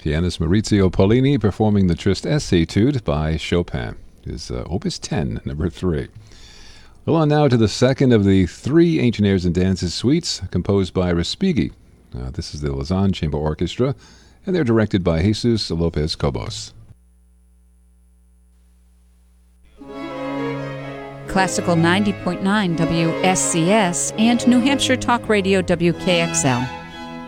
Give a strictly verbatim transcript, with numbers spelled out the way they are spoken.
Pianist Maurizio Pollini performing the Triste Etude by Chopin, his uh, Opus ten, number three. Well, on now to the second of the three Ancient Airs and Dances suites composed by Respighi. Uh, this is the Lausanne Chamber Orchestra, and they're directed by Jesus Lopez Cobos. Classical ninety point nine W S C S and New Hampshire Talk Radio W K X L.